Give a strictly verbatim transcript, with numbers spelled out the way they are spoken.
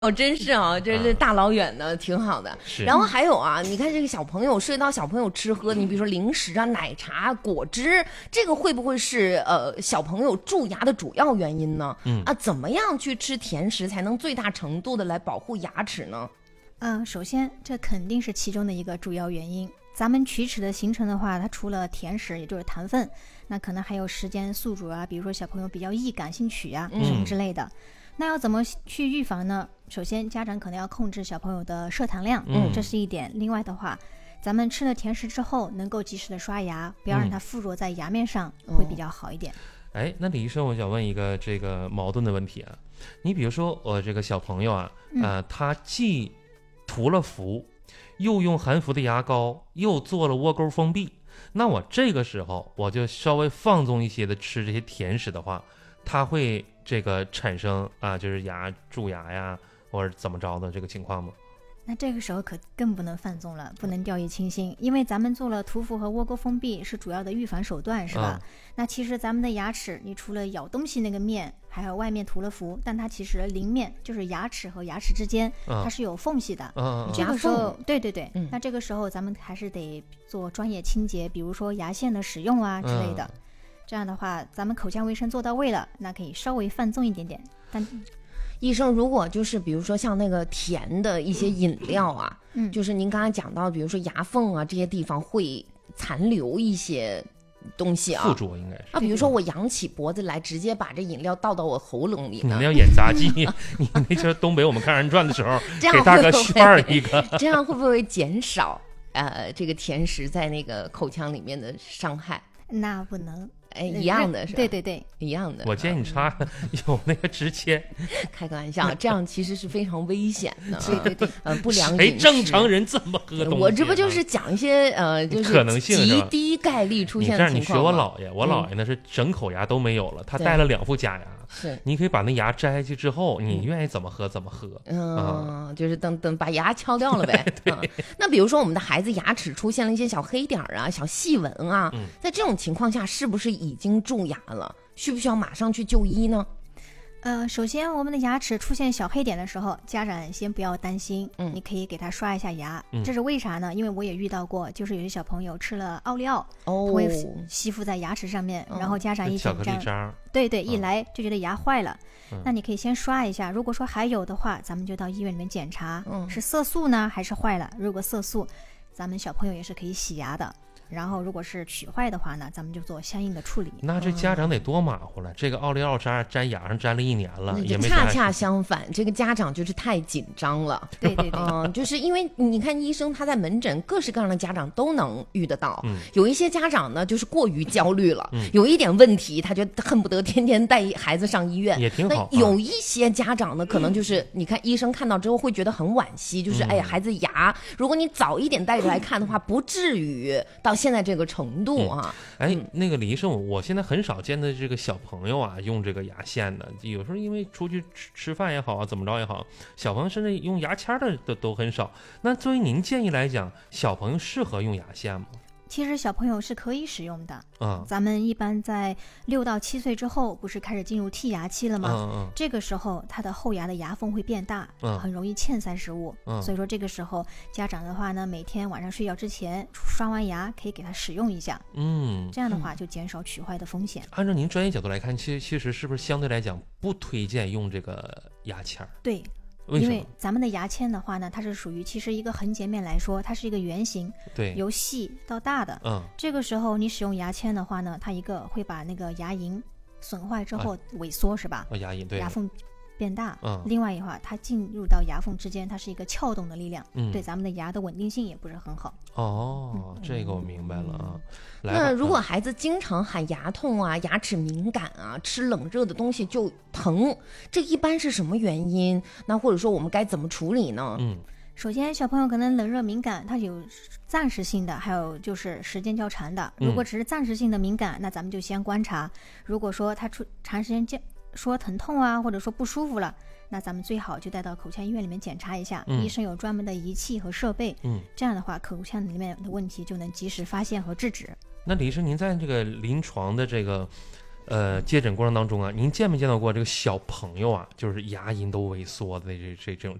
哦，真是啊，这这大老远的，挺好的。然后还有啊，你看这个小朋友，涉及到小朋友吃喝，你比如说零食啊、奶茶、果汁，这个会不会是呃小朋友蛀牙的主要原因呢？嗯啊，怎么样去吃甜食才能最大程度的来保护牙齿呢？ 嗯，首先这肯定是其中的一个主要原因。咱们龋齿的形成的话，它除了甜食，也就是糖分，那可能还有时间宿主啊，比如说小朋友比较易感性龋啊、嗯、什么之类的。那要怎么去预防呢？首先家长可能要控制小朋友的摄糖量，嗯，这是一点。另外的话，咱们吃了甜食之后能够及时的刷牙，不要让它附着在牙面上，嗯、会比较好一点。 哎，那李医生，我想问一个这个矛盾的问题啊，你比如说我这个小朋友啊，呃，他既涂了氟，又用含氟的牙膏，又做了窝沟封闭，那我这个时候我就稍微放纵一些的吃这些甜食的话，它会这个产生啊，就是牙蛀牙呀，或者怎么着的这个情况吗？ 那这个时候可更不能放纵了，不能掉以轻心，因为咱们做了涂氟和窝沟封闭是主要的预防手段，是吧？嗯、那其实咱们的牙齿，你除了咬东西那个面，还有外面涂了氟，但它其实邻面就是牙齿和牙齿之间，嗯、它是有缝隙的。嗯嗯、这个时候，对对对、嗯，那这个时候咱们还是得做专业清洁，比如说牙线的使用啊之类的。嗯、这样的话，咱们口腔卫生做到位了，那可以稍微放纵一点点，但。 医生，如果就是比如说像那个甜的一些饮料啊，嗯，就是您刚才讲到，比如说牙缝啊这些地方会残留一些东西啊， 附着应该是啊，比如说我扬起脖子来，直接把这饮料倒到我喉咙里呢， 你那要演杂技，你那时候东北我们看二人转的时候， 这给大哥炫一个， 这样会不会减少呃这个甜食在那个口腔里面的伤害？ 那不能。 哎，一样的是吧？ 对对对， 一样的。 我建议你插有那个直接， 开个玩笑，这样其实是非常危险的。对对对，呃，不良饮食。 谁正常人这么喝东西？ 我这不就是讲一些呃，就是可能性极低概率出现的情况吗？ 你这样，你学我姥爷，我姥爷那是整口牙都没有了，他带了两副假牙。 是， 你可以把那牙摘下去之后，你愿意怎么喝怎么喝。 嗯，啊、就是等等把牙敲掉了呗。对、啊。那比如说我们的孩子牙齿出现了一些小黑点啊、小细纹啊，嗯、在这种情况下，是不是已经蛀牙了？需不需要马上去就医呢？ 呃，首先我们的牙齿出现小黑点的时候，家长先不要担心，嗯，你可以给他刷一下牙。嗯、这是为啥呢？因为我也遇到过，就是有些小朋友吃了奥利奥，哦，它会吸附在牙齿上面，嗯、然后家长一紧张，对对，一来就觉得牙坏了。嗯、那你可以先刷一下，如果说还有的话，咱们就到医院里面检查，嗯、是色素呢还是坏了？如果色素，咱们小朋友也是可以洗牙的。然后如果是龋坏的话呢，咱们就做相应的处理。 那这家长得多马虎了，嗯、这个奥利奥渣粘牙上粘了一年了，也没恰恰相反，这个家长就是太紧张了。 对对对， 嗯，就是因为你看医生他在门诊，各式各样的家长都能遇得到。嗯、有一些家长呢，就是过于焦虑了，嗯、有一点问题他就恨不得天天带孩子上医院， 也挺好。 那有一些家长呢，可能就是、嗯、你看医生看到之后会觉得很惋惜，就是、嗯、哎呀孩子牙，如果你早一点带着来看的话，不至于到现在这个程度啊。 嗯、哎，那个李医生，我现在很少见的这个小朋友啊用这个牙线的，有时候因为出去吃吃饭也好啊，怎么着也好，小朋友甚至用牙签的都都很少。那作为您建议来讲，小朋友适合用牙线吗？ 其实小朋友是可以使用的，嗯，咱们一般在六到七岁之后，不是开始进入剔牙期了吗？嗯嗯，这个时候他的后牙的牙缝会变大，嗯，很容易欠塞食物，嗯，所以说这个时候家长的话呢，每天晚上睡觉之前刷完牙，可以给他使用一下，嗯，这样的话就减少龋坏的风险。 按照您专业角度来看，其实其实是不是相对来讲不推荐用这个牙签？ 对。因为咱们的牙签的话呢，它是属于其实一个横截面来说，它是一个圆形，对，由细到大的。嗯，这个时候你使用牙签的话呢，它一个会把那个牙龈损坏之后萎缩，啊、是吧？ 牙龈对， 牙缝变大。嗯，另外的话，它进入到牙缝之间，它是一个撬动的力量，嗯，对咱们的牙的稳定性也不是很好。 哦，嗯、这个我明白了啊。嗯那如果孩子经常喊牙痛啊、牙齿敏感啊、吃冷热的东西就疼，这一般是什么原因？那或者说我们该怎么处理呢？嗯， 首先小朋友可能冷热敏感，它有暂时性的，还有就是时间较长的。如果只是暂时性的敏感，那咱们就先观察。如果说他出长时间说疼痛啊，或者说不舒服了，那咱们最好就带到口腔医院里面检查一下，嗯、医生有专门的仪器和设备，嗯，这样的话口腔里面的问题就能及时发现和制止。 那李医生，您在这个临床的这个呃接诊过程当中啊，您见没见到过这个小朋友啊，就是牙龈都萎缩的这这这种